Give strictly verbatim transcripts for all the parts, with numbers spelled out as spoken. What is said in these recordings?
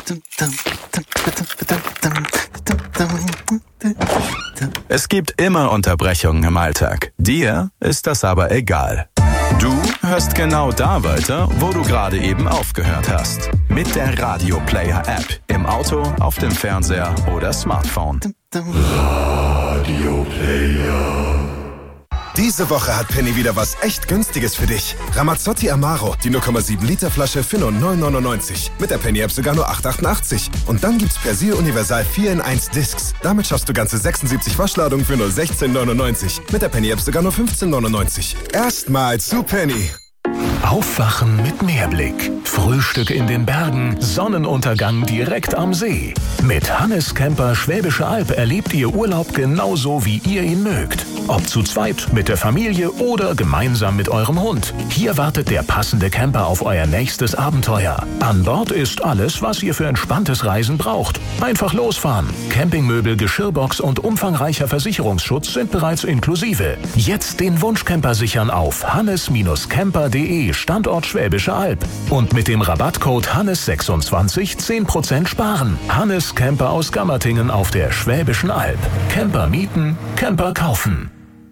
Es gibt immer Unterbrechungen im Alltag. Dir ist das aber egal. Du hörst genau da weiter, wo du gerade eben aufgehört hast. Mit der Radio Player App. Im Auto, auf dem Fernseher oder Smartphone. Radio Player. Diese Woche hat Penny wieder was echt Günstiges für dich. Ramazzotti Amaro, die null Komma sieben Liter Flasche für nur neun neunundneunzig. Mit der Penny App sogar nur acht achtundachtzig. Und dann gibt's Persil Universal vier in eins Discs. Damit schaffst du ganze sechsundsiebzig Waschladungen für nur sechzehn neunundneunzig. Mit der Penny App sogar nur fünfzehn neunundneunzig. Erstmals zu Penny. Aufwachen mit Meerblick. Frühstück in den Bergen. Sonnenuntergang direkt am See. Mit Hannes Camper Schwäbische Alb erlebt ihr Urlaub genauso, wie ihr ihn mögt. Ob zu zweit, mit der Familie oder gemeinsam mit eurem Hund. Hier wartet der passende Camper auf euer nächstes Abenteuer. An Bord ist alles, was ihr für entspanntes Reisen braucht. Einfach losfahren. Campingmöbel, Geschirrbox und umfangreicher Versicherungsschutz sind bereits inklusive. Jetzt den Wunschcamper sichern auf hannes camper punkt de Standort Schwäbische Alb. Und mit dem Rabattcode Hannes sechsundzwanzig zehn Prozent sparen. Hannes Camper aus Gammertingen auf der Schwäbischen Alb. Camper mieten, Camper kaufen.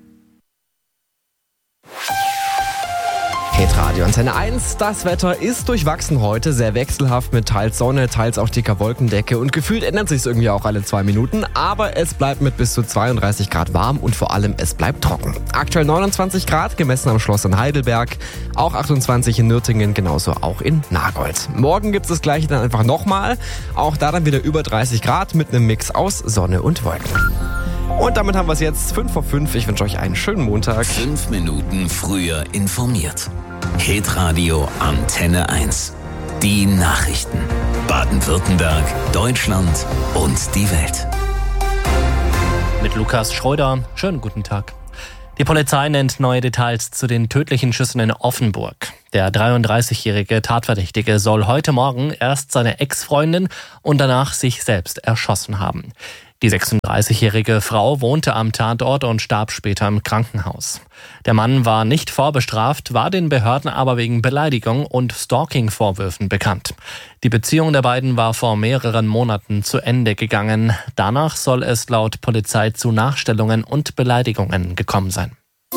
Hitradio Antenne eins. Das Wetter ist durchwachsen heute, sehr wechselhaft mit teils Sonne, teils auch dicker Wolkendecke und gefühlt ändert sich es irgendwie auch alle zwei Minuten, aber es bleibt mit bis zu zweiunddreißig Grad warm und vor allem es bleibt trocken. Aktuell neunundzwanzig Grad, gemessen am Schloss in Heidelberg, auch achtundzwanzig in Nürtingen, genauso auch in Nagold. Morgen gibt es das gleiche dann einfach nochmal, auch da dann wieder über dreißig Grad mit einem Mix aus Sonne und Wolken. Und damit haben wir es jetzt fünf vor fünf. Ich wünsche euch einen schönen Montag. Fünf Minuten früher informiert. Hitradio Antenne eins. Die Nachrichten. Baden-Württemberg, Deutschland und die Welt. Mit Lukas Schröder. Schönen guten Tag. Die Polizei nennt neue Details zu den tödlichen Schüssen in Offenburg. Der dreiunddreißigjährige Tatverdächtige soll heute Morgen erst seine Ex-Freundin und danach sich selbst erschossen haben. Die sechsunddreißigjährige Frau wohnte am Tatort und starb später im Krankenhaus. Der Mann war nicht vorbestraft, war den Behörden aber wegen Beleidigung und Stalking-Vorwürfen bekannt. Die Beziehung der beiden war vor mehreren Monaten zu Ende gegangen. Danach soll es laut Polizei zu Nachstellungen und Beleidigungen gekommen sein.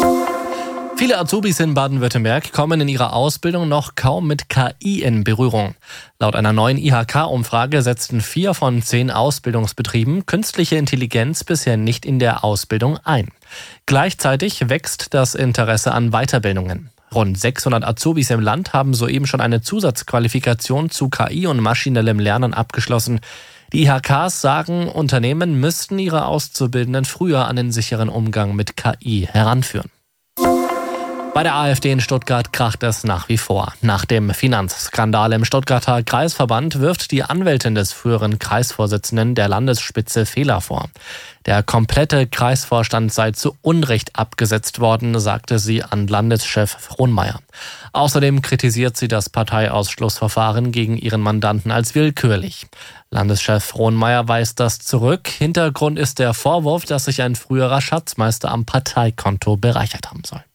Viele Azubis in Baden-Württemberg kommen in ihrer Ausbildung noch kaum mit K I in Berührung. Laut einer neuen I H K-Umfrage setzten vier von zehn Ausbildungsbetrieben künstliche Intelligenz bisher nicht in der Ausbildung ein. Gleichzeitig wächst das Interesse an Weiterbildungen. Rund sechshundert Azubis im Land haben soeben schon eine Zusatzqualifikation zu K I und maschinellem Lernen abgeschlossen. Die I H Ks sagen, Unternehmen müssten ihre Auszubildenden früher an den sicheren Umgang mit K I heranführen. Bei der AfD in Stuttgart kracht es nach wie vor. Nach dem Finanzskandal im Stuttgarter Kreisverband wirft die Anwältin des früheren Kreisvorsitzenden der Landesspitze Fehler vor. Der komplette Kreisvorstand sei zu Unrecht abgesetzt worden, sagte sie an Landeschef Frohnmeier. Außerdem kritisiert sie das Parteiausschlussverfahren gegen ihren Mandanten als willkürlich. Landeschef Frohnmeier weist das zurück. Hintergrund ist der Vorwurf, dass sich ein früherer Schatzmeister am Parteikonto bereichert haben soll.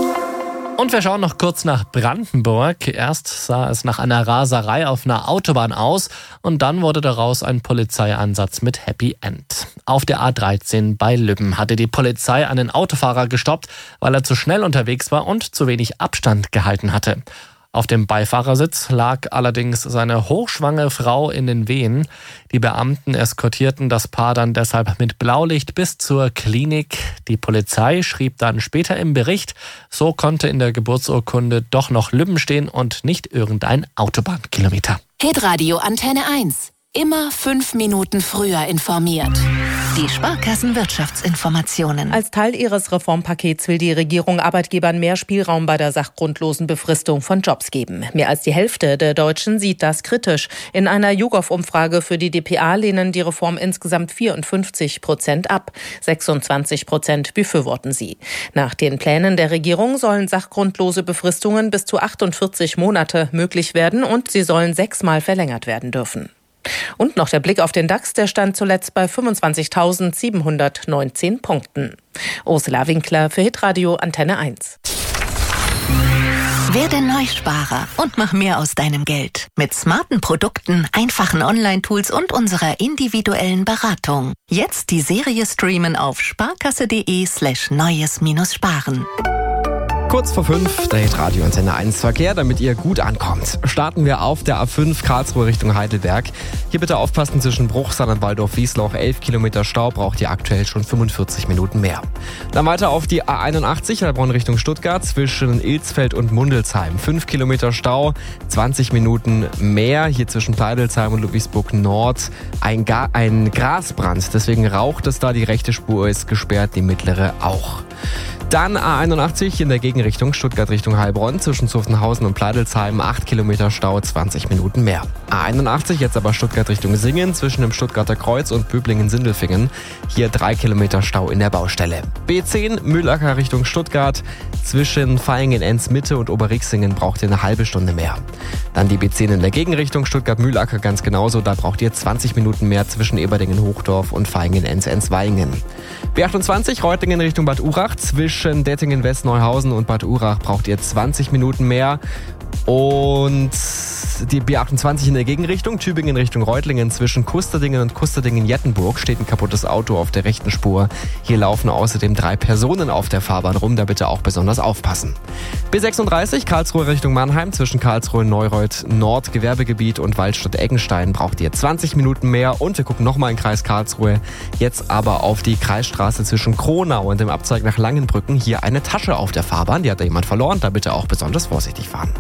Und wir schauen noch kurz nach Brandenburg. Erst sah es nach einer Raserei auf einer Autobahn aus und dann wurde daraus ein Polizeieinsatz mit Happy End. Auf der A dreizehn bei Lübben hatte die Polizei einen Autofahrer gestoppt, weil er zu schnell unterwegs war und zu wenig Abstand gehalten hatte. Auf dem Beifahrersitz lag allerdings seine hochschwangere Frau in den Wehen. Die Beamten eskortierten das Paar dann deshalb mit Blaulicht bis zur Klinik. Die Polizei schrieb dann später im Bericht, so konnte in der Geburtsurkunde doch noch Lübben stehen und nicht irgendein Autobahnkilometer. Hitradio Antenne eins. Immer fünf Minuten früher informiert. Die Sparkassenwirtschaftsinformationen. Als Teil ihres Reformpakets will die Regierung Arbeitgebern mehr Spielraum bei der sachgrundlosen Befristung von Jobs geben. Mehr als die Hälfte der Deutschen sieht das kritisch. In einer YouGov-Umfrage für die d p a lehnen die Reform insgesamt vierundfünfzig Prozent ab. sechsundzwanzig Prozent befürworten sie. Nach den Plänen der Regierung sollen sachgrundlose Befristungen bis zu achtundvierzig Monate möglich werden und sie sollen sechsmal verlängert werden dürfen. Und noch der Blick auf den DAX, der stand zuletzt bei fünfundzwanzigtausendsiebenhundertneunzehn Punkten. Ursula Winkler für Hitradio Antenne eins. Werde Neusparer und mach mehr aus deinem Geld. Mit smarten Produkten, einfachen Online-Tools und unserer individuellen Beratung. Jetzt die Serie streamen auf sparkasse.de slash neues minus sparen. Kurz vor fünf, der Hitradio Antenne eins Verkehr, damit ihr gut ankommt. Starten wir auf der A fünf Karlsruhe Richtung Heidelberg. Hier bitte aufpassen zwischen Bruchsal und Waldorf-Wiesloch. elf Kilometer Stau, braucht ihr aktuell schon fünfundvierzig Minuten mehr. Dann weiter auf die A einundachtzig, Heilbronn Richtung Stuttgart, zwischen Ilsfeld und Mundelsheim. fünf Kilometer Stau, zwanzig Minuten mehr. Hier zwischen Pleidelsheim und Ludwigsburg Nord ein, Ga- ein Grasbrand. Deswegen raucht es da, die rechte Spur ist gesperrt, die mittlere auch. Dann A einundachtzig in der Gegenrichtung Stuttgart Richtung Heilbronn zwischen Zuffenhausen und Pleidelsheim, acht Kilometer Stau, zwanzig Minuten mehr. A einundachtzig jetzt aber Stuttgart Richtung Singen zwischen dem Stuttgarter Kreuz und Böblingen-Sindelfingen. Hier drei Kilometer Stau in der Baustelle. B zehn Mühlacker Richtung Stuttgart zwischen Vaihingen-Enz-Mitte und Oberriexingen braucht ihr eine halbe Stunde mehr. Dann die B zehn in der Gegenrichtung Stuttgart-Mühlacker ganz genauso. Da braucht ihr zwanzig Minuten mehr zwischen Eberdingen-Hochdorf und Vaihingen-Enz-Enzweingen. B achtundzwanzig Reutlingen Richtung Bad Urach zwischen Dettingen-West-Neuhausen und Bad Urach braucht ihr zwanzig Minuten mehr. Und die B achtundzwanzig in der Gegenrichtung, Tübingen Richtung Reutlingen zwischen Kusterdingen und Kusterdingen-Jettenburg steht ein kaputtes Auto auf der rechten Spur. Hier laufen außerdem drei Personen auf der Fahrbahn rum, da bitte auch besonders aufpassen. B sechsunddreißig Karlsruhe Richtung Mannheim zwischen Karlsruhe, Neureuth, Nord, Gewerbegebiet und Waldstadt-Eggenstein braucht ihr zwanzig Minuten mehr. Und wir gucken nochmal in Kreis Karlsruhe, jetzt aber auf die Kreisstraße zwischen Kronau und dem Abzweig nach Langenbrücken. Hier eine Tasche auf der Fahrbahn, die hat da jemand verloren, da bitte auch besonders vorsichtig fahren.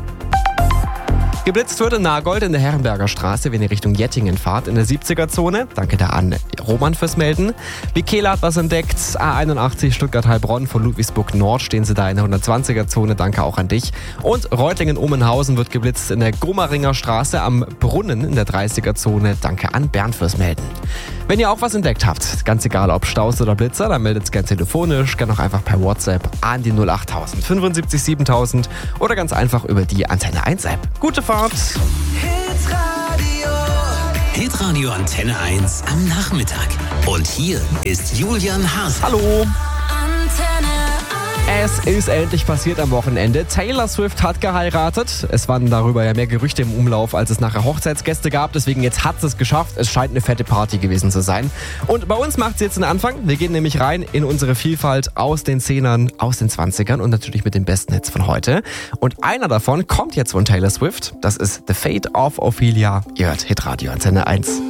Geblitzt wird in Nagold in der Herrenberger Straße, wenn ihr Richtung Jettingen fahrt, in der siebziger-Zone. Danke da an Roman fürs Melden. Vikela hat was entdeckt. A einundachtzig Stuttgart-Heilbronn von Ludwigsburg Nord stehen sie da in der hundertzwanziger-Zone. Danke auch an dich. Und Reutlingen-Omenhausen wird geblitzt in der Grummeringer Straße am Brunnen in der dreißiger-Zone. Danke an Bernd fürs Melden. Wenn ihr auch was entdeckt habt, ganz egal ob Staus oder Blitzer, dann meldet es gerne telefonisch, gerne auch einfach per WhatsApp an die null achttausend fünfundsiebzig siebentausend oder ganz einfach über die Antenne eins App. Gute Fahrt! Hitradio. Hitradio Antenne eins am Nachmittag. Und hier ist Julian Haas. Hallo! Es ist endlich passiert am Wochenende. Taylor Swift hat geheiratet. Es waren darüber ja mehr Gerüchte im Umlauf, als es nachher Hochzeitsgäste gab. Deswegen jetzt hat sie es geschafft. Es scheint eine fette Party gewesen zu sein. Und bei uns macht sie jetzt einen Anfang. Wir gehen nämlich rein in unsere Vielfalt aus den Zehnern, aus den Zwanzigern und natürlich mit den besten Hits von heute. Und einer davon kommt jetzt von Taylor Swift. Das ist The Fate of Ophelia. Ihr hört Hitradio Antenne eins.